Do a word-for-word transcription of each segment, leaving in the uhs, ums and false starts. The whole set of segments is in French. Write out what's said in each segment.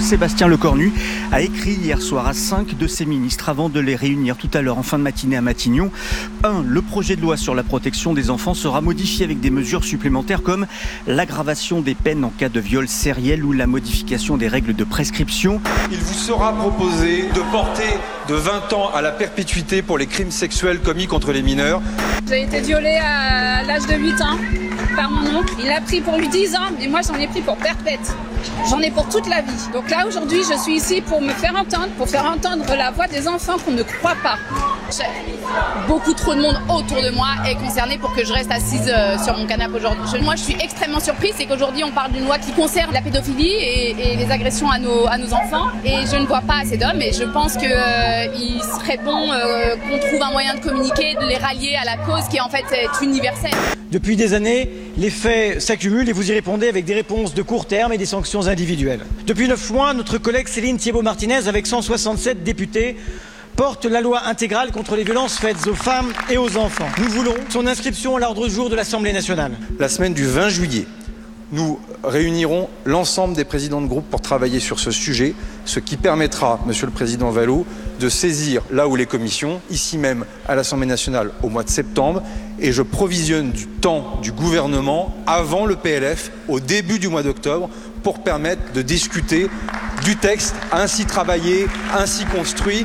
Sébastien Lecornu a écrit hier soir à cinq de ses ministres avant de les réunir tout à l'heure en fin de matinée à Matignon. un. Le projet de loi sur la protection des enfants sera modifié avec des mesures supplémentaires comme l'aggravation des peines en cas de viol sériel ou la modification des règles de prescription. Il vous sera proposé de porter de vingt ans à la perpétuité pour les crimes sexuels commis contre les mineurs. J'ai été violée à l'âge de huit ans par mon oncle. Il a pris pour lui dix ans et moi j'en ai pris pour perpète. J'en ai pour toute la vie. Donc là aujourd'hui je suis ici pour me faire entendre, pour faire entendre la voix des enfants qu'on ne croit pas. Beaucoup trop de monde autour de moi est concerné pour que je reste assise euh, sur mon canapé aujourd'hui. Je, moi je suis extrêmement surprise, c'est qu'aujourd'hui on parle d'une loi qui concerne la pédophilie et, et les agressions à nos, à nos enfants et je ne vois pas assez d'hommes et je pense qu'il euh, serait bon euh, qu'on trouve un moyen de communiquer, de les rallier à la cause qui en fait est universelle. Depuis des années, les faits s'accumulent et vous y répondez avec des réponses de court terme et des sanctions individuelles. Depuis neuf mois, notre collègue Céline Thiébaut-Martinez, avec cent soixante-sept députés, porte la loi intégrale contre les violences faites aux femmes et aux enfants. Nous voulons son inscription à l'ordre du jour de l'Assemblée nationale. La semaine du vingt juillet, nous réunirons l'ensemble des présidents de groupe pour travailler sur ce sujet, ce qui permettra, Monsieur le Président Vallot, de saisir là où les commissions, ici même à l'Assemblée nationale au mois de septembre, et je provisionne du temps du gouvernement avant le P L F, au début du mois d'octobre, pour permettre de discuter du texte ainsi travaillé, ainsi construit.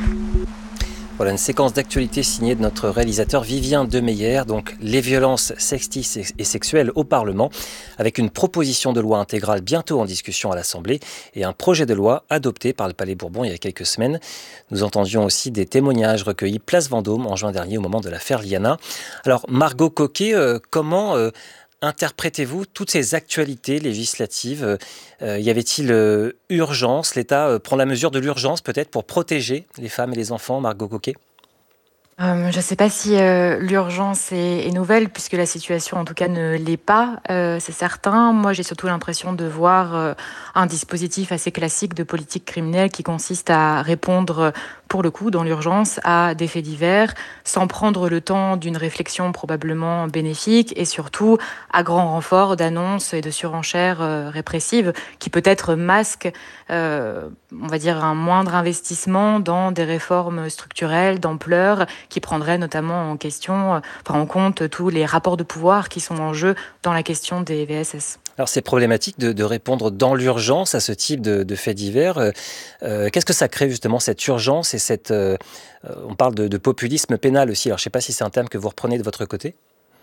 Voilà une séquence d'actualité signée de notre réalisateur Vivien Demeyer, donc les violences sexistes et sexuelles au Parlement, avec une proposition de loi intégrale bientôt en discussion à l'Assemblée et un projet de loi adopté par le Palais Bourbon il y a quelques semaines. Nous entendions aussi des témoignages recueillis place Vendôme en juin dernier au moment de l'affaire Liana. Alors Margot Coquet, euh, comment euh, interprétez-vous toutes ces actualités législatives ? euh, Y avait-il euh, urgence ? L'État euh, prend la mesure de l'urgence peut-être pour protéger les femmes et les enfants, Margot Coquet ? Euh, je ne sais pas si euh, l'urgence est, est nouvelle, puisque la situation en tout cas ne l'est pas, euh, c'est certain. Moi j'ai surtout l'impression de voir euh, un dispositif assez classique de politique criminelle qui consiste à répondre pour le coup dans l'urgence à des faits divers, sans prendre le temps d'une réflexion probablement bénéfique et surtout à grand renfort d'annonces et de surenchères euh, répressives qui peut-être masquent euh, on va dire un moindre investissement dans des réformes structurelles d'ampleur qui prendrait notamment en question, enfin en compte tous les rapports de pouvoir qui sont en jeu dans la question des V S S. Alors c'est problématique de, de répondre dans l'urgence à ce type de, de faits divers. Euh, qu'est-ce que ça crée justement cette urgence et cette... Euh, on parle de, de populisme pénal aussi. Alors je ne sais pas si c'est un terme que vous reprenez de votre côté.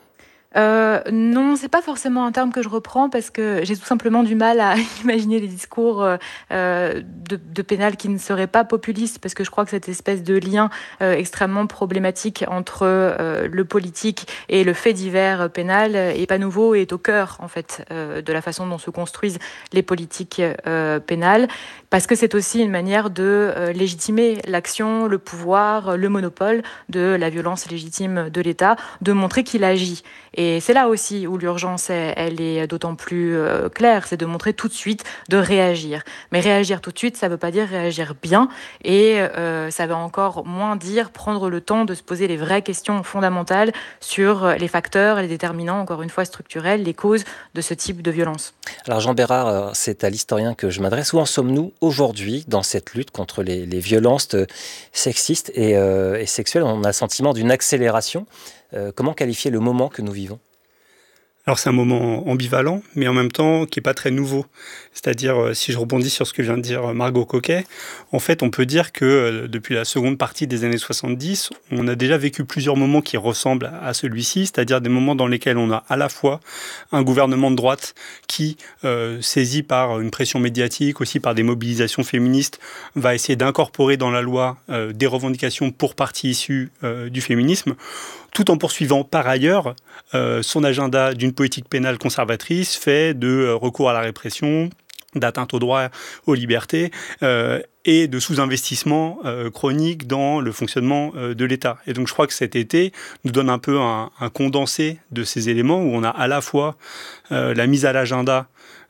Euh, non, c'est pas forcément un terme que je reprends parce que j'ai tout simplement du mal à imaginer des discours euh, de, de pénal qui ne seraient pas populistes, parce que je crois que cette espèce de lien euh, extrêmement problématique entre euh, le politique et le fait divers pénal est pas nouveau et est au cœur en fait euh, de la façon dont se construisent les politiques euh, pénales, parce que c'est aussi une manière de euh, légitimer l'action, le pouvoir, le monopole de la violence légitime de l'État, de montrer qu'il agit. Et c'est là aussi où l'urgence, elle, elle est d'autant plus euh, claire, c'est de montrer tout de suite, de réagir. Mais réagir tout de suite, ça ne veut pas dire réagir bien, et euh, ça veut encore moins dire prendre le temps de se poser les vraies questions fondamentales sur les facteurs, les déterminants, encore une fois structurels, les causes de ce type de violence. Alors Jean Bérard, c'est à l'historien que je m'adresse. Où en sommes-nous aujourd'hui dans cette lutte contre les, les violences sexistes et, euh, et sexuelles ? On a le sentiment d'une accélération. Euh, comment qualifier le moment que nous vivons ? Alors c'est un moment ambivalent, mais en même temps qui n'est pas très nouveau. C'est-à-dire, si je rebondis sur ce que vient de dire Margot Coquet, en fait on peut dire que depuis la seconde partie des années soixante-dix, on a déjà vécu plusieurs moments qui ressemblent à celui-ci, c'est-à-dire des moments dans lesquels on a à la fois un gouvernement de droite qui, euh, saisi par une pression médiatique, aussi par des mobilisations féministes, va essayer d'incorporer dans la loi euh, des revendications pour partie issues euh, du féminisme, tout en poursuivant par ailleurs euh, son agenda d'une politique pénale conservatrice fait de euh, recours à la répression, d'atteinte aux droits, aux libertés euh, et de sous-investissement euh, chronique dans le fonctionnement euh, de l'État. Et donc je crois que cet été nous donne un peu un, un condensé de ces éléments où on a à la fois euh, la mise à l'agenda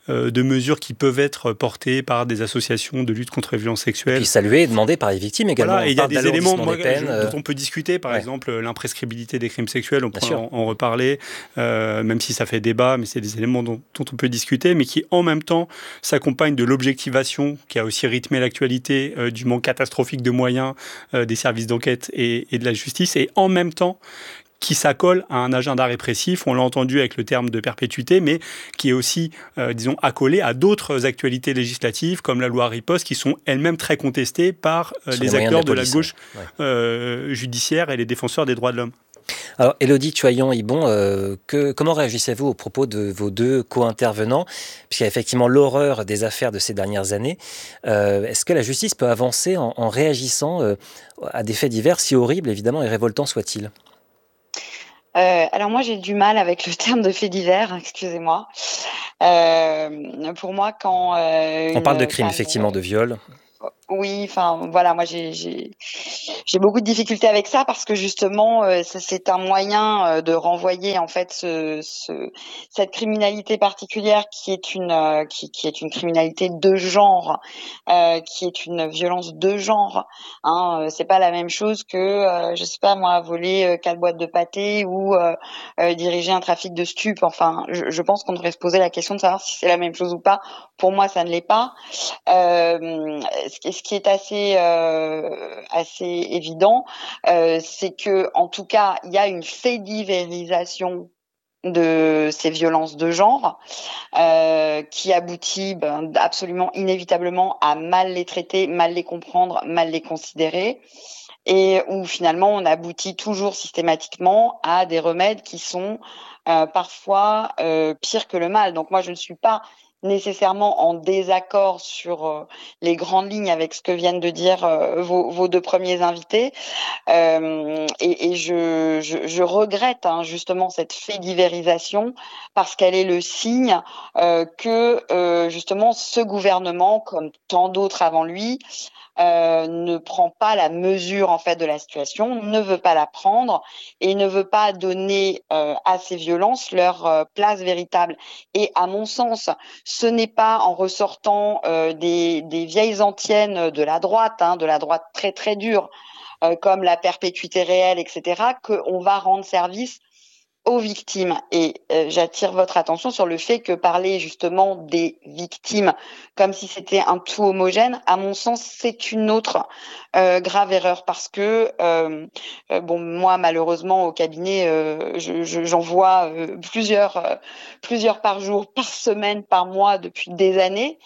euh, de mesures qui peuvent être portées par des associations de lutte contre les violences sexuelles. Et puis saluées et demandées par les victimes également. Voilà, et il y a des éléments moi, des peines, je, euh... dont on peut discuter, par ouais. exemple l'imprescriptibilité des crimes sexuels, on Bien peut sûr. en, en reparler, euh, même si ça fait débat, mais c'est des éléments dont, dont on peut discuter, mais qui en même temps s'accompagnent de l'objectivation qui a aussi rythmé l'actualité, euh, du manque catastrophique de moyens euh, des services d'enquête et, et de la justice, et en même temps qui s'accole à un agenda répressif, on l'a entendu avec le terme de perpétuité, mais qui est aussi, euh, disons, accolé à d'autres actualités législatives, comme la loi Riposte, qui sont elles-mêmes très contestées par euh, les, les acteurs de la, police, de la gauche ouais. euh, judiciaire et les défenseurs des droits de l'homme. Alors, Élodie Tuaillon-Ibon, euh, que, comment réagissez-vous aux propos de vos deux co-intervenants ? Puisqu'il y a effectivement l'horreur des affaires de ces dernières années. Euh, est-ce que la justice peut avancer en, en réagissant euh, à des faits divers, si horribles, évidemment, et révoltants soient-ils ? Euh, alors moi j'ai du mal avec le terme de fait divers, excusez-moi. Euh, pour moi quand euh, on parle de crimes effectivement, de viol. Oui, enfin voilà, moi j'ai j'ai j'ai beaucoup de difficultés avec ça parce que justement euh, ça, c'est un moyen euh, de renvoyer en fait ce, ce cette criminalité particulière qui est une euh, qui qui est une criminalité de genre, euh, qui est une violence de genre. Hein, euh, c'est pas la même chose que euh, je sais pas moi voler euh, quatre boîtes de pâté ou euh, euh, diriger un trafic de stupes. Enfin, je, je pense qu'on devrait se poser la question de savoir si c'est la même chose ou pas. Pour moi, ça ne l'est pas. Euh, ce qui est assez euh, assez évident, euh, c'est que en tout cas, il y a une fédivérisation de ces violences de genre euh, qui aboutit ben, absolument inévitablement à mal les traiter, mal les comprendre, mal les considérer. Et où finalement on aboutit toujours systématiquement à des remèdes qui sont euh, parfois euh, pires que le mal. Donc moi je ne suis pas nécessairement en désaccord sur euh, les grandes lignes avec ce que viennent de dire euh, vos, vos deux premiers invités. Euh, et et je, je, je regrette hein, justement cette fédivérisation parce qu'elle est le signe euh, que euh, justement ce gouvernement, comme tant d'autres avant lui, Euh, ne prend pas la mesure en fait de la situation, ne veut pas la prendre et ne veut pas donner euh, à ces violences leur euh, place véritable. Et à mon sens, ce n'est pas en ressortant euh, des, des vieilles antiennes de la droite, hein, de la droite très très dure, euh, comme la perpétuité réelle, et cetera, qu'on va rendre service aux victimes. Et euh, j'attire votre attention sur le fait que parler justement des victimes comme si c'était un tout homogène, à mon sens, c'est une autre euh, grave erreur parce que, euh, euh, bon, moi, malheureusement, au cabinet, euh, je, je, j'en vois euh, plusieurs, euh, plusieurs par jour, par semaine, par mois depuis des années.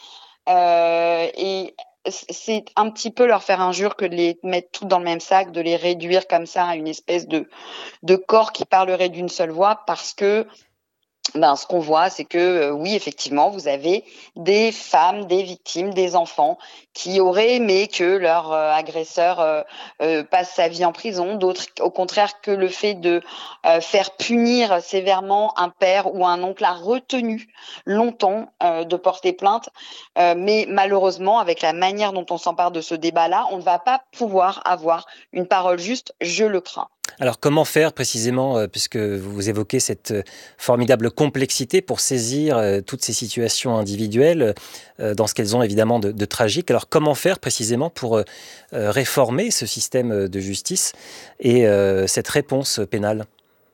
Euh, et c'est un petit peu leur faire injure que de les mettre toutes dans le même sac, de les réduire comme ça à une espèce de, de corps qui parlerait d'une seule voix parce que ben, ce qu'on voit, c'est que euh, oui, effectivement, vous avez des femmes, des victimes, des enfants qui auraient aimé que leur euh, agresseur euh, euh, passe sa vie en prison, d'autres au contraire que le fait de euh, faire punir sévèrement un père ou un oncle a retenu longtemps euh, de porter plainte. Euh, mais malheureusement, avec la manière dont on s'empare de ce débat-là, on ne va pas pouvoir avoir une parole juste, je le crains. Alors comment faire précisément, euh, puisque vous évoquez cette euh, formidable complexité pour saisir euh, toutes ces situations individuelles euh, dans ce qu'elles ont évidemment de, de tragique. Alors comment faire précisément pour euh, réformer ce système de justice et euh, cette réponse pénale ?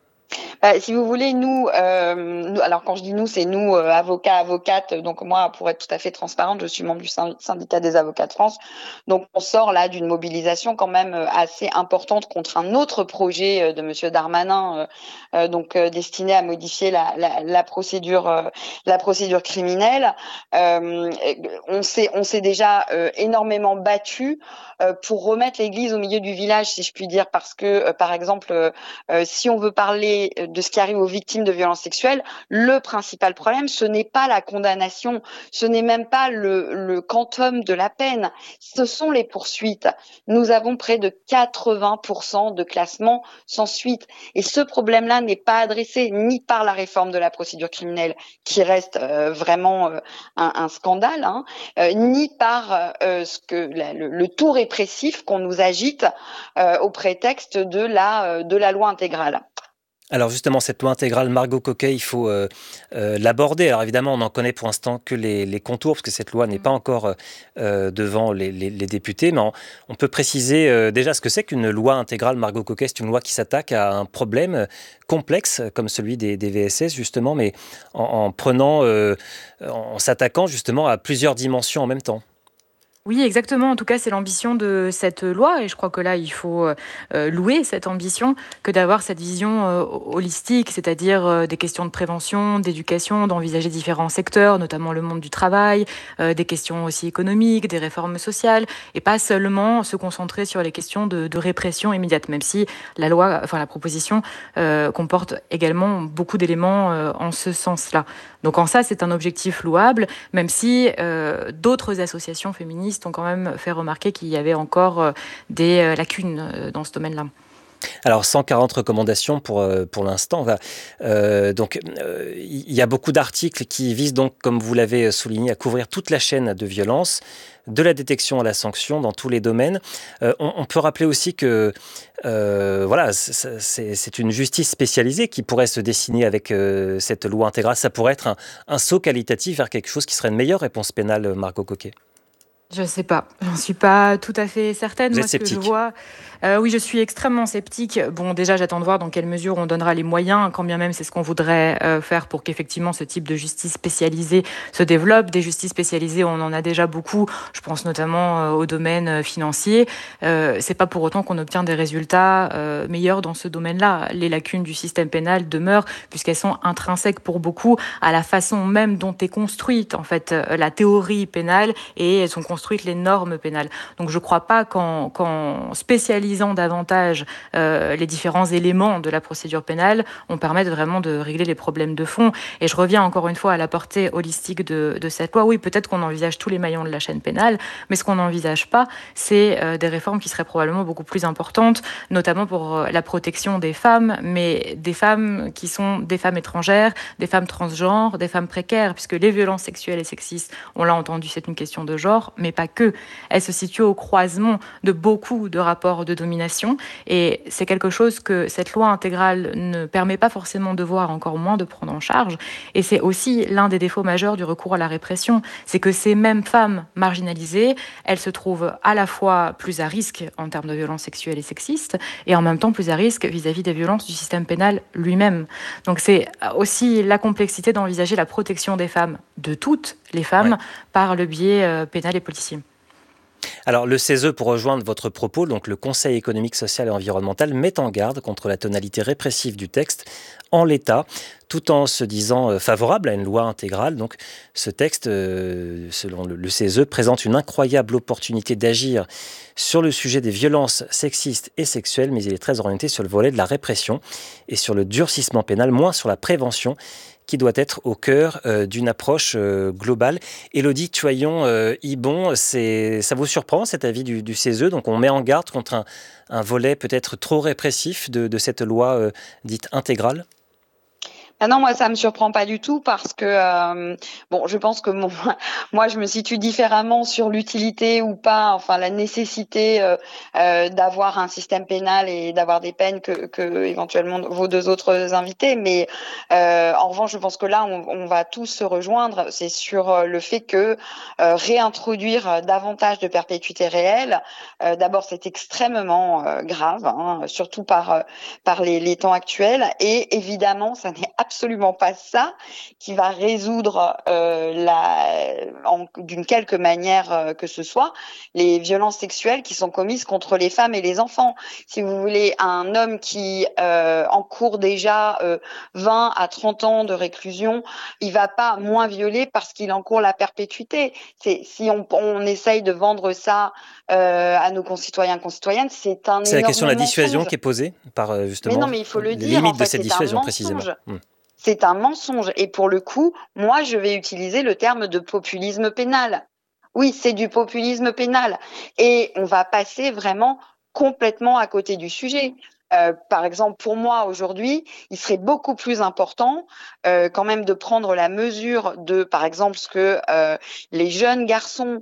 Euh, si vous voulez, nous, euh, nous, alors quand je dis nous, c'est nous, euh, avocats, avocates. Donc moi, pour être tout à fait transparente, je suis membre du syndicat des avocats de France. Donc on sort là d'une mobilisation quand même assez importante contre un autre projet de Monsieur Darmanin, euh, donc euh, destiné à modifier la, la, la procédure, euh, la procédure criminelle. Euh, on s'est, on s'est déjà euh, énormément battu euh, pour remettre l'église au milieu du village, si je puis dire, parce que euh, par exemple, euh, si on veut parler de ce qui arrive aux victimes de violences sexuelles, le principal problème, ce n'est pas la condamnation, ce n'est même pas le, le quantum de la peine, ce sont les poursuites. Nous avons près de quatre-vingts pour cent de classements sans suite. Et ce problème-là n'est pas adressé ni par la réforme de la procédure criminelle, qui reste euh, vraiment euh, un, un scandale, hein, euh, ni par euh, ce que la, le, le tout répressif qu'on nous agite euh, au prétexte de la, euh, de la loi intégrale. Alors justement, cette loi intégrale, Margot Coquet, il faut euh, euh, l'aborder. Alors évidemment, on n'en connaît pour l'instant que les, les contours, parce que cette loi n'est pas encore euh, devant les, les, les députés. Mais on, on peut préciser euh, déjà ce que c'est qu'une loi intégrale, Margot Coquet. C'est une loi qui s'attaque à un problème complexe, comme celui des, des V S S, justement, mais en, en prenant, euh, en s'attaquant justement à plusieurs dimensions en même temps. Oui, exactement. En tout cas, c'est l'ambition de cette loi et je crois que là, il faut euh, louer cette ambition que d'avoir cette vision euh, holistique, c'est-à-dire euh, des questions de prévention, d'éducation, d'envisager différents secteurs, notamment le monde du travail, euh, des questions aussi économiques, des réformes sociales et pas seulement se concentrer sur les questions de, de répression immédiate, même si la loi, enfin la proposition euh, comporte également beaucoup d'éléments euh, en ce sens-là. Donc en ça, c'est un objectif louable, même si euh, d'autres associations féministes ont quand même fait remarquer qu'il y avait encore euh, des euh, lacunes euh, dans ce domaine-là. Alors, cent quarante recommandations pour, euh, pour l'instant. Euh, donc, euh, il y a beaucoup d'articles qui visent donc, comme vous l'avez souligné, à couvrir toute la chaîne de violence, de la détection à la sanction dans tous les domaines. Euh, on, on peut rappeler aussi que euh, voilà, c'est, c'est une justice spécialisée qui pourrait se dessiner avec euh, cette loi intégrale. Ça pourrait être un, un saut qualitatif vers quelque chose qui serait une meilleure réponse pénale, Margot Coquet. Je sais pas, j'en suis pas tout à fait certaine. Vous Moi, êtes ce que je sceptique. vois, euh, oui, je suis extrêmement sceptique. Bon, déjà, j'attends de voir dans quelle mesure on donnera les moyens, quand bien même c'est ce qu'on voudrait euh, faire pour qu'effectivement ce type de justice spécialisée se développe. Des justices spécialisées, on en a déjà beaucoup. Je pense notamment euh, au domaine financier. Euh, c'est pas pour autant qu'on obtient des résultats euh, meilleurs dans ce domaine-là. Les lacunes du système pénal demeurent puisqu'elles sont intrinsèques pour beaucoup à la façon même dont est construite en fait la théorie pénale et elles sont construites les normes pénales. Donc je ne crois pas qu'en, qu'en spécialisant davantage euh, les différents éléments de la procédure pénale, on permette vraiment de régler les problèmes de fond. Et je reviens encore une fois à la portée holistique de, de cette loi. Oui, peut-être qu'on envisage tous les maillons de la chaîne pénale, mais ce qu'on n'envisage pas, c'est euh, des réformes qui seraient probablement beaucoup plus importantes, notamment pour euh, la protection des femmes, mais des femmes qui sont des femmes étrangères, des femmes transgenres, des femmes précaires, puisque les violences sexuelles et sexistes, on l'a entendu, c'est une question de genre, mais pas que. Elle se situe au croisement de beaucoup de rapports de domination et c'est quelque chose que cette loi intégrale ne permet pas forcément de voir, encore moins de prendre en charge. Et c'est aussi l'un des défauts majeurs du recours à la répression, c'est que ces mêmes femmes marginalisées, elles se trouvent à la fois plus à risque en termes de violences sexuelles et sexistes et en même temps plus à risque vis-à-vis des violences du système pénal lui-même. Donc c'est aussi la complexité d'envisager la protection des femmes, de toutes les femmes, ouais. par le biais euh, pénal et policier. Alors le C E S E, pour rejoindre votre propos, donc le Conseil économique, social et environnemental met en garde contre la tonalité répressive du texte en l'état, tout en se disant favorable à une loi intégrale. Donc ce texte, selon le C E S E, présente une incroyable opportunité d'agir sur le sujet des violences sexistes et sexuelles, mais il est très orienté sur le volet de la répression et sur le durcissement pénal, moins sur la prévention, qui doit être au cœur euh, d'une approche euh, globale. Élodie Tuaillon-Ibon, euh, ça vous surprend cet avis du, du C E S E? Donc on met en garde contre un, un volet peut-être trop répressif de, de cette loi euh, dite intégrale? Ah non, moi ça me surprend pas du tout parce que euh, bon, je pense que mon, moi je me situe différemment sur l'utilité ou pas, enfin la nécessité euh, euh, d'avoir un système pénal et d'avoir des peines que, que éventuellement vos deux autres invités. Mais euh, en revanche, je pense que là on, on va tous se rejoindre. C'est sur le fait que euh, réintroduire davantage de perpétuité réelle, euh, d'abord c'est extrêmement euh, grave, hein, surtout par par les, les temps actuels, et évidemment ça n'est absolument pas ça qui va résoudre euh, la, en, d'une quelque manière euh, que ce soit les violences sexuelles qui sont commises contre les femmes et les enfants. Si vous voulez, un homme qui euh, encourt déjà euh, vingt à trente ans de réclusion, il va pas moins violer parce qu'il encourt la perpétuité. C'est, si on, on essaye de vendre ça euh, à nos concitoyens et concitoyennes, c'est un C'est la question de la mensonge. dissuasion qui est posée par justement mais non, mais il faut le les dire, limites en fait, de cette dissuasion précisément. Hum. C'est un mensonge. Et pour le coup, moi, je vais utiliser le terme de populisme pénal. Oui, c'est du populisme pénal. Et on va passer vraiment complètement à côté du sujet. Euh, par exemple, pour moi, aujourd'hui, il serait beaucoup plus important euh, quand même de prendre la mesure de, par exemple, ce que euh, les jeunes garçons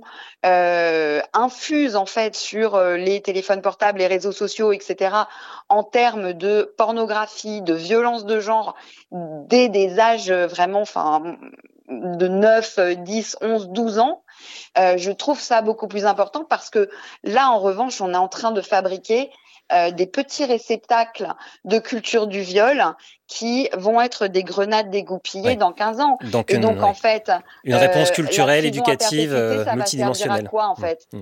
euh, infusent en fait sur euh, les téléphones portables, les réseaux sociaux, et cetera, en termes de pornographie, de violence de genre, dès des âges vraiment, enfin, de neuf, dix, onze, douze ans. Euh, je trouve ça beaucoup plus important parce que là, en revanche, on est en train de fabriquer euh, des petits réceptacles de culture du viol qui vont être des grenades dégoupillées ouais. dans quinze ans. Donc Et une, donc, ouais. en fait... Une réponse euh, culturelle, éducative, euh, ça multidimensionnelle. Va quoi, en fait mmh.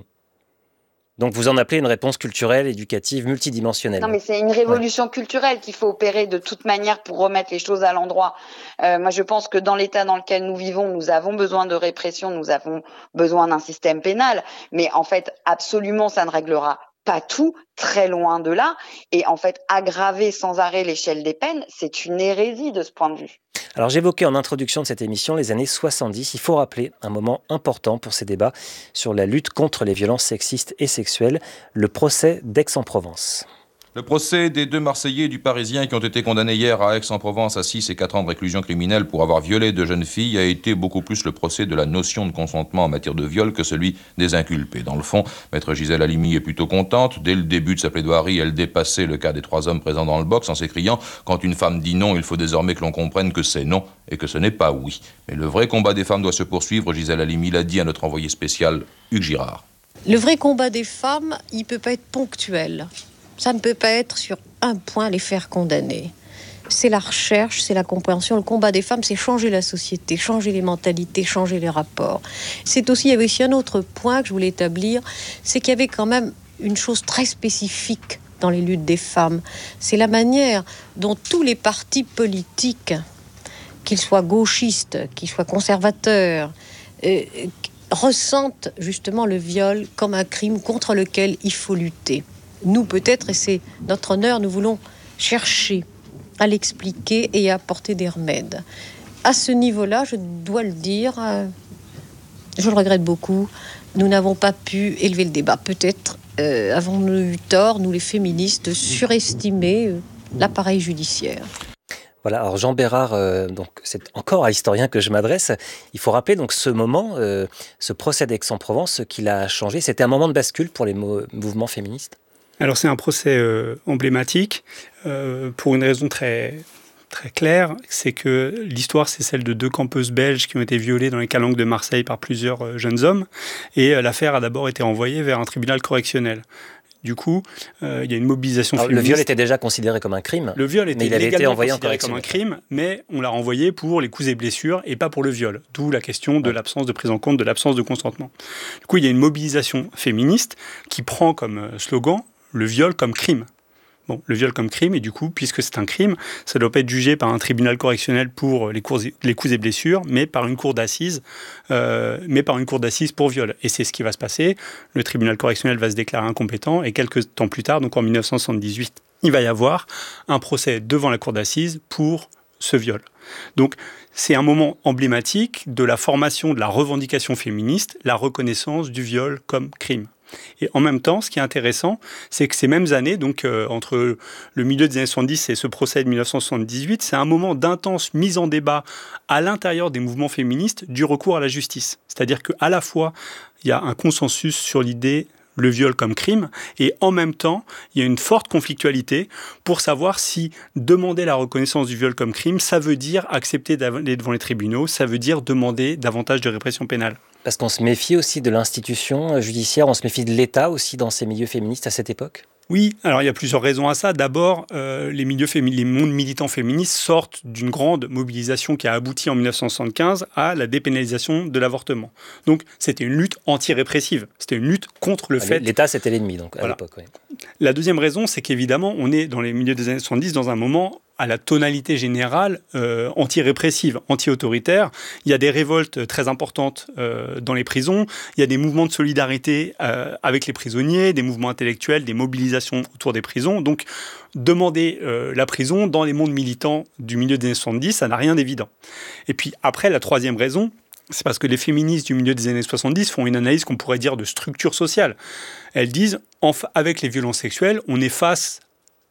Donc vous en appelez une réponse culturelle, éducative, multidimensionnelle. Non, mais c'est une révolution ouais. culturelle qu'il faut opérer de toute manière pour remettre les choses à l'endroit. Euh, moi, je pense que dans l'état dans lequel nous vivons, nous avons besoin de répression, nous avons besoin d'un système pénal. Mais en fait, absolument, ça ne réglera pas tout, très loin de là. Et en fait, aggraver sans arrêt l'échelle des peines, c'est une hérésie de ce point de vue. Alors j'évoquais en introduction de cette émission les années soixante-dix. Il faut rappeler un moment important pour ces débats sur la lutte contre les violences sexistes et sexuelles, le procès d'Aix-en-Provence. Le procès des deux Marseillais et du Parisien qui ont été condamnés hier à Aix-en-Provence à six et quatre ans de réclusion criminelle pour avoir violé deux jeunes filles a été beaucoup plus le procès de la notion de consentement en matière de viol que celui des inculpés. Dans le fond, maître Gisèle Halimi est plutôt contente. Dès le début de sa plaidoirie, elle dépassait le cas des trois hommes présents dans le box en s'écriant « Quand une femme dit non, il faut désormais que l'on comprenne que c'est non et que ce n'est pas oui ». Mais le vrai combat des femmes doit se poursuivre, Gisèle Halimi l'a dit à notre envoyé spécial Hugues Girard. Le vrai combat des femmes, il ne peut pas être ponctuel. Ça ne peut pas être sur un point les faire condamner. C'est la recherche, c'est la compréhension. Le combat des femmes, c'est changer la société, changer les mentalités, changer les rapports. C'est aussi, il y avait aussi un autre point que je voulais établir, c'est qu'il y avait quand même une chose très spécifique dans les luttes des femmes. C'est la manière dont tous les partis politiques, qu'ils soient gauchistes, qu'ils soient conservateurs, euh, ressentent justement le viol comme un crime contre lequel il faut lutter. Nous, peut-être, et c'est notre honneur, nous voulons chercher à l'expliquer et à apporter des remèdes. À ce niveau-là, je dois le dire, euh, je le regrette beaucoup, nous n'avons pas pu élever le débat. Peut-être euh, avons-nous eu tort, nous les féministes, surestimer euh, l'appareil judiciaire. Voilà, alors Jean Bérard, euh, donc c'est encore à l'historien que je m'adresse. Il faut rappeler donc ce moment, euh, ce procès d'Aix-en-Provence, ce qui l'a changé. C'était un moment de bascule pour les mo- mouvements féministes. Alors c'est un procès euh, emblématique euh, pour une raison très, très claire, c'est que l'histoire c'est celle de deux campeuses belges qui ont été violées dans les calanques de Marseille par plusieurs euh, jeunes hommes et euh, l'affaire a d'abord été envoyée vers un tribunal correctionnel. Du coup, euh, il y a une mobilisation Alors, féministe. Le viol était déjà considéré comme un crime. Le viol était mais il avait été envoyé en considéré comme un crime, mais on l'a renvoyé pour les coups et blessures et pas pour le viol. D'où la question de l'absence de prise en compte, de l'absence de consentement. Du coup, il y a une mobilisation féministe qui prend comme slogan le viol comme crime. Bon, le viol comme crime, et du coup, puisque c'est un crime, ça ne doit pas être jugé par un tribunal correctionnel pour les, cours, les coups et blessures, mais par une cour d'assises, euh, mais par une cour d'assises pour viol. Et c'est ce qui va se passer. Le tribunal correctionnel va se déclarer incompétent, et quelques temps plus tard, donc en dix-neuf cent soixante-dix-huit, il va y avoir un procès devant la cour d'assises pour ce viol. Donc, c'est un moment emblématique de la formation de la revendication féministe, la reconnaissance du viol comme crime. Et en même temps, ce qui est intéressant, c'est que ces mêmes années, donc euh, entre le milieu des années soixante-dix et ce procès de dix-neuf cent soixante-dix-huit, c'est un moment d'intense mise en débat à l'intérieur des mouvements féministes du recours à la justice. C'est-à-dire qu'à la fois, il y a un consensus sur l'idée le viol comme crime, et en même temps, il y a une forte conflictualité pour savoir si demander la reconnaissance du viol comme crime, ça veut dire accepter d'aller devant les tribunaux, ça veut dire demander davantage de répression pénale. Parce qu'on se méfie aussi de l'institution judiciaire, on se méfie de l'État aussi dans ces milieux féministes à cette époque ? Oui, alors il y a plusieurs raisons à ça. D'abord, euh, les milieux fémi- les mondes militants féministes sortent d'une grande mobilisation qui a abouti en dix-neuf cent soixante-quinze à la dépénalisation de l'avortement. Donc, c'était une lutte anti-répressive. C'était une lutte contre le ah, fait... L'État, c'était l'ennemi, donc, à voilà. l'époque. Oui. La deuxième raison, c'est qu'évidemment, on est dans les milieux des années soixante-dix dans un moment à la tonalité générale euh, anti-répressive, anti-autoritaire. Il y a des révoltes très importantes euh, dans les prisons, il y a des mouvements de solidarité euh, avec les prisonniers, des mouvements intellectuels, des mobilisations autour des prisons. Donc, demander euh, la prison dans les mondes militants du milieu des années soixante-dix, ça n'a rien d'évident. Et puis après, la troisième raison, c'est parce que les féministes du milieu des années soixante-dix font une analyse qu'on pourrait dire de structure sociale. Elles disent, avec les violences sexuelles, on est face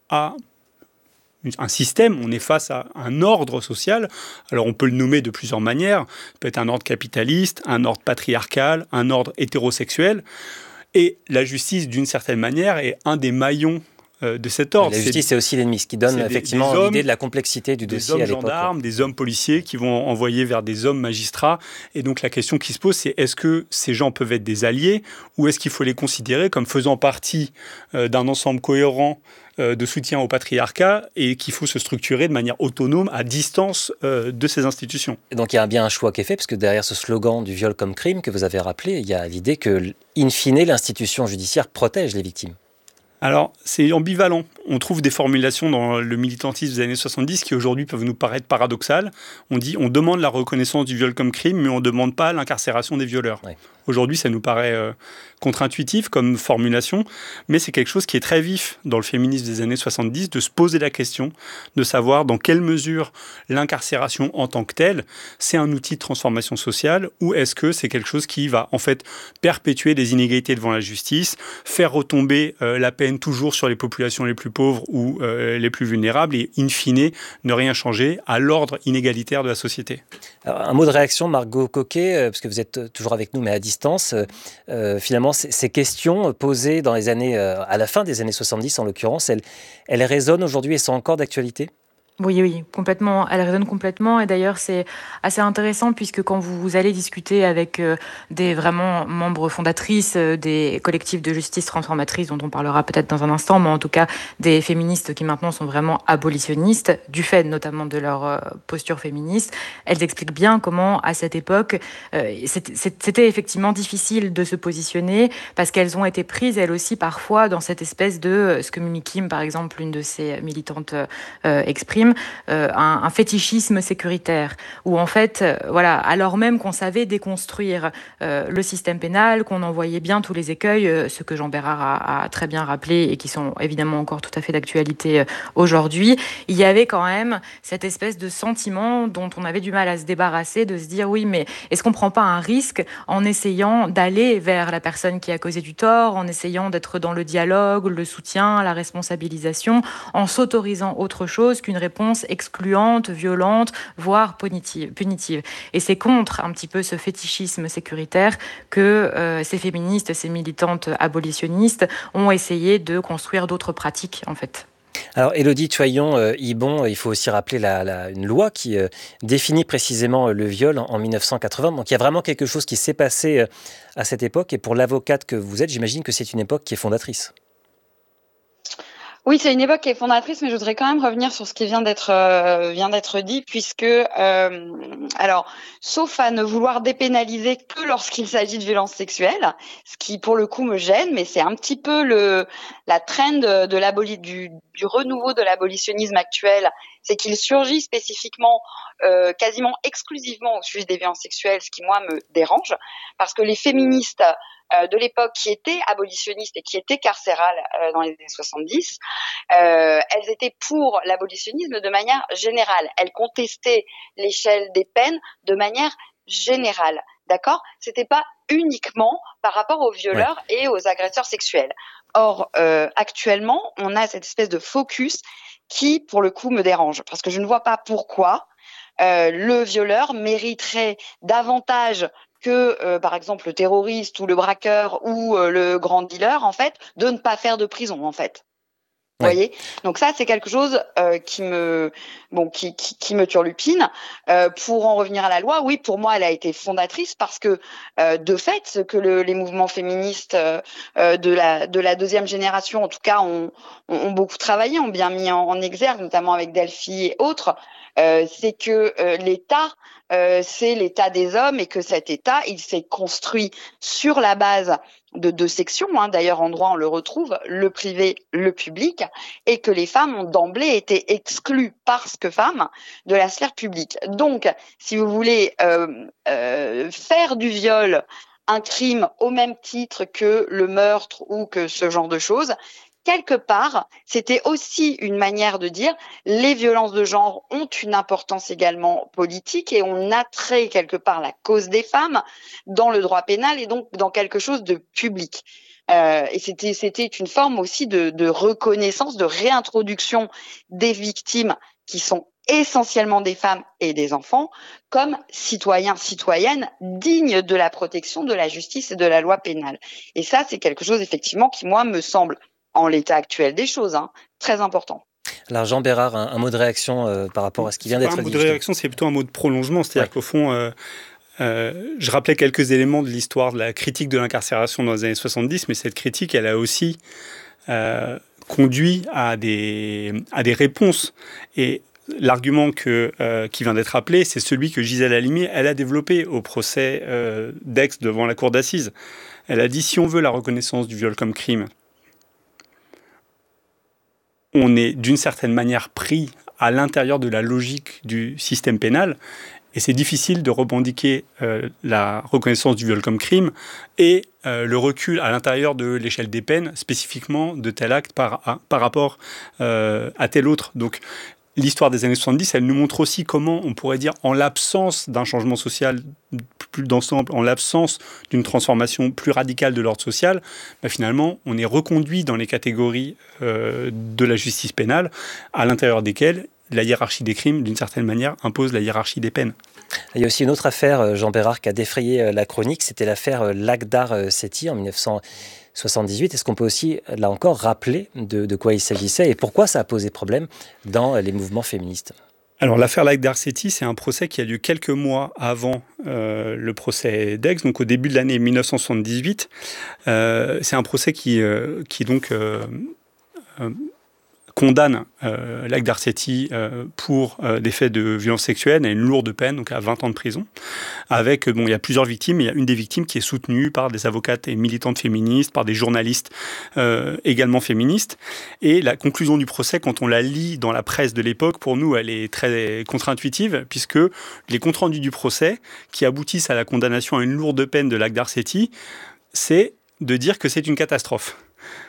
à un système, on est face à un ordre social. Alors on peut le nommer de plusieurs manières. Ça peut être un ordre capitaliste, un ordre patriarcal, un ordre hétérosexuel. Et la justice, d'une certaine manière, est un des maillons euh, de cet ordre. La justice, c'est, c'est aussi l'ennemi, ce qui donne effectivement des, des hommes, l'idée de la complexité du dossier à l'époque. Des hommes gendarmes, des hommes policiers qui vont envoyer vers des hommes magistrats. Et donc la question qui se pose, c'est est-ce que ces gens peuvent être des alliés ou est-ce qu'il faut les considérer comme faisant partie euh, d'un ensemble cohérent de soutien au patriarcat et qu'il faut se structurer de manière autonome à distance euh, de ces institutions. Et donc il y a bien un choix qui est fait, parce que derrière ce slogan du viol comme crime que vous avez rappelé, il y a l'idée que, in fine, l'institution judiciaire protège les victimes. Alors, c'est ambivalent. On trouve des formulations dans le militantisme des années soixante-dix qui aujourd'hui peuvent nous paraître paradoxales. On dit on demande la reconnaissance du viol comme crime, mais on ne demande pas l'incarcération des violeurs. Ouais. Aujourd'hui, ça nous paraît euh, contre-intuitif comme formulation, mais c'est quelque chose qui est très vif dans le féminisme des années soixante-dix, de se poser la question, de savoir dans quelle mesure l'incarcération en tant que telle, c'est un outil de transformation sociale, ou est-ce que c'est quelque chose qui va en fait perpétuer des inégalités devant la justice, faire retomber euh, la peine toujours sur les populations les plus pauvres ou euh, les plus vulnérables, et in fine, ne rien changer à l'ordre inégalitaire de la société. Alors, un mot de réaction, Margot Coquet, euh, parce que vous êtes toujours avec nous, mais à distance. Euh, finalement, c- ces questions posées dans les années, euh, à la fin des années soixante-dix, en l'occurrence, elles, elles résonnent aujourd'hui et sont encore d'actualité ? Oui, oui, complètement. Elle résonne complètement. Et d'ailleurs, c'est assez intéressant puisque quand vous, vous allez discuter avec euh, des vraiment membres fondatrices euh, des collectifs de justice transformatrice, dont on parlera peut-être dans un instant, mais en tout cas des féministes qui maintenant sont vraiment abolitionnistes, du fait notamment de leur euh, posture féministe, elles expliquent bien comment, à cette époque, euh, c'était, c'était effectivement difficile de se positionner parce qu'elles ont été prises, elles aussi, parfois, dans cette espèce de, ce que Mimi Kim, par exemple, une de ces militantes, euh, exprime, Euh, un, un fétichisme sécuritaire, où en fait, euh, voilà, alors même qu'on savait déconstruire euh, le système pénal, qu'on en voyait bien tous les écueils, euh, ce que Jean Bérard a, a très bien rappelé et qui sont évidemment encore tout à fait d'actualité euh, aujourd'hui, il y avait quand même cette espèce de sentiment dont on avait du mal à se débarrasser, de se dire oui, mais est-ce qu'on prend pas un risque en essayant d'aller vers la personne qui a causé du tort, en essayant d'être dans le dialogue, le soutien, la responsabilisation, en s'autorisant autre chose qu'une réponse excluante, violente, voire punitive. punitive. Et c'est contre un petit peu ce fétichisme sécuritaire que euh, ces féministes, ces militantes abolitionnistes ont essayé de construire d'autres pratiques, en fait. Alors, Élodie Toyon-Ibon, euh, il faut aussi rappeler la, la, une loi qui euh, définit précisément le viol en, en mille neuf cent quatre-vingts. Donc, il y a vraiment quelque chose qui s'est passé euh, à cette époque. Et pour l'avocate que vous êtes, j'imagine que c'est une époque qui est fondatrice. Oui, c'est une époque qui est fondatrice, mais je voudrais quand même revenir sur ce qui vient d'être euh, vient d'être dit, puisque euh, alors, sauf à ne vouloir dépénaliser que lorsqu'il s'agit de violences sexuelles, ce qui pour le coup me gêne, mais c'est un petit peu le la trend de, de l'aboli du, du renouveau de l'abolitionnisme actuel, c'est qu'il surgit spécifiquement, euh, quasiment exclusivement au sujet des violences sexuelles, ce qui moi me dérange, parce que les féministes Euh, de l'époque qui étaient abolitionnistes et qui étaient carcérales euh, dans les années soixante-dix, euh, elles étaient pour l'abolitionnisme de manière générale. Elles contestaient l'échelle des peines de manière générale, d'accord ? C'était pas uniquement par rapport aux violeurs ouais. et aux agresseurs sexuels. Or, euh, actuellement, on a cette espèce de focus qui, pour le coup, me dérange, parce que je ne vois pas pourquoi euh, le violeur mériterait davantage que, euh, par exemple, le terroriste ou le braqueur ou euh, le grand dealer, en fait, de ne pas faire de prison, en fait. Vous ouais. voyez ? Donc ça, c'est quelque chose euh, qui me, bon, qui, qui, qui me turlupine. Euh, pour en revenir à la loi, oui, pour moi, elle a été fondatrice parce que, euh, de fait, ce que le, les mouvements féministes euh, de la de la deuxième génération, en tout cas, ont, ont beaucoup travaillé, ont bien mis en, en exergue, notamment avec Delphi et autres. Euh, c'est que euh, l'État, euh, c'est l'État des hommes et que cet État, il s'est construit sur la base de deux sections, hein, d'ailleurs en droit on le retrouve, le privé, le public, et que les femmes ont d'emblée été exclues parce que femmes de la sphère publique. Donc, si vous voulez euh, euh, faire du viol un crime au même titre que le meurtre ou que ce genre de choses, quelque part, c'était aussi une manière de dire les violences de genre ont une importance également politique et on attrait quelque part la cause des femmes dans le droit pénal et donc dans quelque chose de public. Euh, et c'était, c'était une forme aussi de, de reconnaissance, de réintroduction des victimes qui sont essentiellement des femmes et des enfants, comme citoyens, citoyennes dignes de la protection de la justice et de la loi pénale. Et ça, c'est quelque chose, effectivement, qui, moi, me semble, en l'état actuel des choses, hein, très important. Alors Jean Bérard, un, un mot de réaction euh, par rapport à ce qui vient d'être dit. Un mot de réaction, c'est plutôt un mot de prolongement, c'est-à-dire ouais. qu'au fond, euh, euh, je rappelais quelques éléments de l'histoire de la critique de l'incarcération dans les années soixante-dix, mais cette critique, elle a aussi euh, conduit à des, à des réponses. Et l'argument que, euh, qui vient d'être rappelé, c'est celui que Gisèle Halimi, elle a développé au procès euh, d'Aix devant la cour d'assises. Elle a dit, si on veut la reconnaissance du viol comme crime, on est d'une certaine manière pris à l'intérieur de la logique du système pénal, et c'est difficile de revendiquer euh, la reconnaissance du viol comme crime et euh, le recul à l'intérieur de l'échelle des peines, spécifiquement de tel acte par, à, par rapport euh, à tel autre. Donc, l'histoire des années soixante-dix, elle nous montre aussi comment, on pourrait dire, en l'absence d'un changement social plus d'ensemble, en l'absence d'une transformation plus radicale de l'ordre social, bah finalement, on est reconduit dans les catégories euh, de la justice pénale, à l'intérieur desquelles la hiérarchie des crimes, d'une certaine manière, impose la hiérarchie des peines. Il y a aussi une autre affaire, Jean Bérard, qui a défrayé la chronique, c'était l'affaire Lakhdar Sethi en dix-neuf cent soixante-dix-huit. Est-ce qu'on peut aussi, là encore, rappeler de, de quoi il s'agissait et pourquoi ça a posé problème dans les mouvements féministes ? Alors, l'affaire Lakhdar Sethi, c'est un procès qui a lieu quelques mois avant euh, le procès d'Aix, donc au début de l'année mille neuf cent soixante-dix-huit. Euh, c'est un procès qui, euh, qui donc euh, euh, condamne euh, Lakhdar Sethi euh, pour euh, des faits de violence sexuelle à une lourde peine, donc à vingt ans de prison. Avec, bon, il y a plusieurs victimes, il y a une des victimes qui est soutenue par des avocates et militantes féministes, par des journalistes euh, également féministes. Et la conclusion du procès, quand on la lit dans la presse de l'époque, pour nous, elle est très contre-intuitive, puisque les comptes rendus du procès, qui aboutissent à la condamnation à une lourde peine de Lakhdar Sethi, c'est de dire que c'est une catastrophe.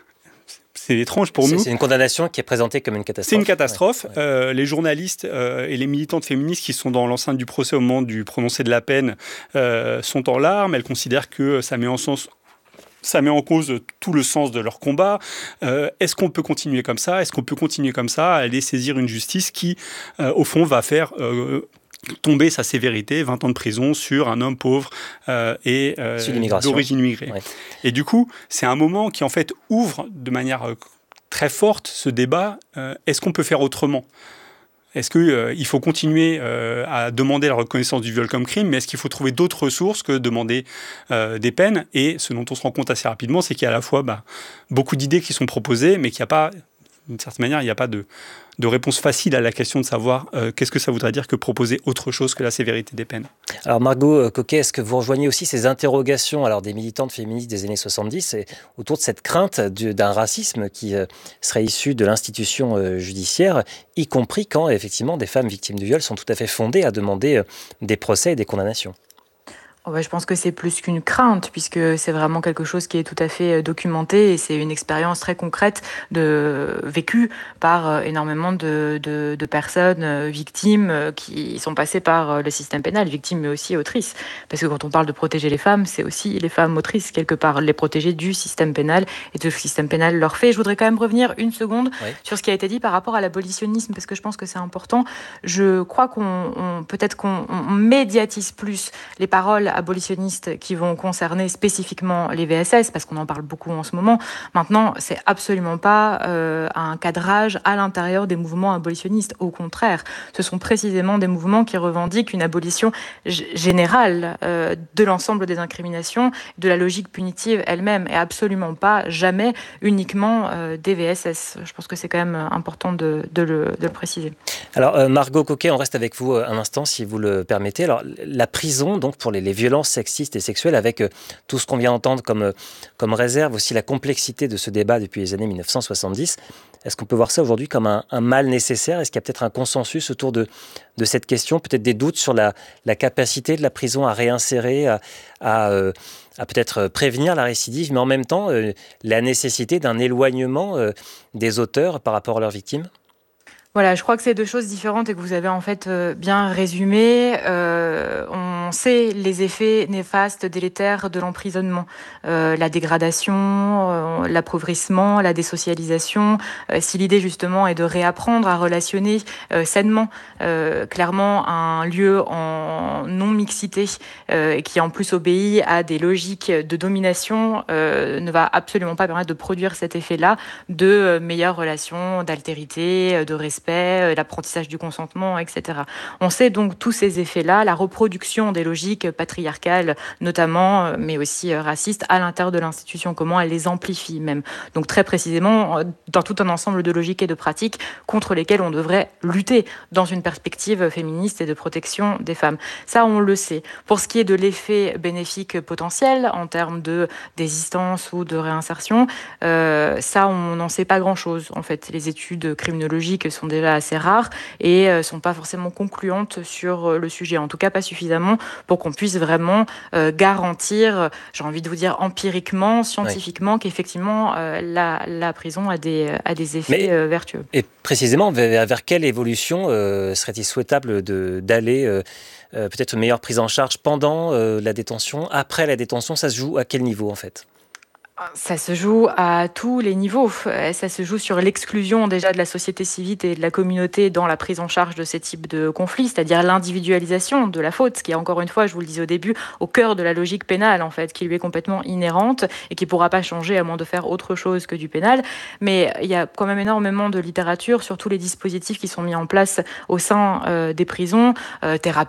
C'est étrange pour c'est, nous. C'est une condamnation qui est présentée comme une catastrophe. C'est une catastrophe. Ouais, ouais. Euh, les journalistes euh, et les militantes féministes qui sont dans l'enceinte du procès au moment du prononcé de la peine euh, sont en larmes. Elles considèrent que ça met en sens... Ça met en cause tout le sens de leur combat. Euh, est-ce qu'on peut continuer comme ça ? Est-ce qu'on peut continuer comme ça à aller saisir une justice qui, euh, au fond, va faire... Euh, tomber sa sévérité, vingt ans de prison sur un homme pauvre euh, et euh, d'origine immigrée. Ouais. Et du coup, c'est un moment qui en fait ouvre de manière euh, très forte ce débat. Euh, est-ce qu'on peut faire autrement ? Est-ce qu'il euh, faut continuer euh, à demander la reconnaissance du viol comme crime, mais est-ce qu'il faut trouver d'autres ressources que demander euh, des peines ? Et ce dont on se rend compte assez rapidement, c'est qu'il y a à la fois bah, beaucoup d'idées qui sont proposées, mais qu'il n'y a pas, d'une certaine manière, il n'y a pas de... de réponse facile à la question de savoir euh, qu'est-ce que ça voudrait dire que proposer autre chose que la sévérité des peines. Alors Margot Coquet, est-ce que vous rejoignez aussi ces interrogations alors des militantes féministes des années soixante-dix et autour de cette crainte de, d'un racisme qui euh, serait issu de l'institution euh, judiciaire, y compris quand effectivement des femmes victimes de viol sont tout à fait fondées à demander euh, des procès et des condamnations ? Je pense que c'est plus qu'une crainte, puisque c'est vraiment quelque chose qui est tout à fait documenté et c'est une expérience très concrète de, vécue par énormément de, de, de personnes victimes qui sont passées par le système pénal, victimes mais aussi autrices. Parce que quand on parle de protéger les femmes, c'est aussi les femmes autrices, quelque part, les protéger du système pénal et de ce système pénal leur fait. Je voudrais quand même revenir une seconde oui. sur ce qui a été dit par rapport à l'abolitionnisme, parce que je pense que c'est important. Je crois qu'on, on, peut-être qu'on on médiatise plus les paroles abolitionnistes qui vont concerner spécifiquement les V S S, parce qu'on en parle beaucoup en ce moment. Maintenant, c'est absolument pas euh, un cadrage à l'intérieur des mouvements abolitionnistes. Au contraire, ce sont précisément des mouvements qui revendiquent une abolition g- générale euh, de l'ensemble des incriminations, de la logique punitive elle-même, et absolument pas, jamais, uniquement euh, des V S S. Je pense que c'est quand même important de, de, le, de le préciser. Alors, euh, Margot Coquet, on reste avec vous un instant, si vous le permettez. Alors, la prison, donc, pour les, les violences sexistes et sexuelles, avec euh, tout ce qu'on vient d'entendre comme, euh, comme réserve, aussi la complexité de ce débat depuis les années mille neuf cent soixante-dix. Est-ce qu'on peut voir ça aujourd'hui comme un, un mal nécessaire ? Est-ce qu'il y a peut-être un consensus autour de, de cette question ? Peut-être des doutes sur la, la capacité de la prison à réinsérer, à, à, euh, à peut-être prévenir la récidive, mais en même temps, euh, la nécessité d'un éloignement euh, des auteurs par rapport à leurs victimes ? Voilà, je crois que c'est deux choses différentes et que vous avez en fait euh, bien résumé. Euh, on sait les effets néfastes, délétères de l'emprisonnement, euh, la dégradation, euh, l'appauvrissement, la désocialisation. Euh, si l'idée justement est de réapprendre à relationner euh, sainement, euh, clairement un lieu en non-mixité euh, qui en plus obéit à des logiques de domination euh, ne va absolument pas permettre de produire cet effet-là de euh, meilleures relations, d'altérité, de respect, l'apprentissage du consentement, et cetera. On sait donc tous ces effets-là, la reproduction des logiques patriarcales notamment, mais aussi racistes à l'intérieur de l'institution, comment elle les amplifie même. Donc très précisément, dans tout un ensemble de logiques et de pratiques contre lesquelles on devrait lutter dans une perspective féministe et de protection des femmes. Ça, on le sait. Pour ce qui est de l'effet bénéfique potentiel en termes de désistance ou de réinsertion, euh, ça, on n'en sait pas grand-chose. En fait, les études criminologiques sont déjà assez rares et euh, sont pas forcément concluantes sur euh, le sujet, en tout cas pas suffisamment pour qu'on puisse vraiment euh, garantir, j'ai envie de vous dire empiriquement, scientifiquement, oui. qu'effectivement euh, la, la prison a des, a des effets Mais, euh, vertueux. Et précisément, vers, vers quelle évolution euh, serait-il souhaitable de, d'aller euh, euh, peut-être une meilleure prise en charge pendant euh, la détention, après la détention, ça se joue à quel niveau en fait ? Ça se joue à tous les niveaux. Ça se joue sur l'exclusion déjà de la société civile et de la communauté dans la prise en charge de ces types de conflits, c'est-à-dire l'individualisation de la faute, ce qui est encore une fois, je vous le disais au début, au cœur de la logique pénale en fait, qui lui est complètement inhérente et qui ne pourra pas changer à moins de faire autre chose que du pénal. Mais il y a quand même énormément de littérature sur tous les dispositifs qui sont mis en place au sein euh, des prisons, euh, thérapie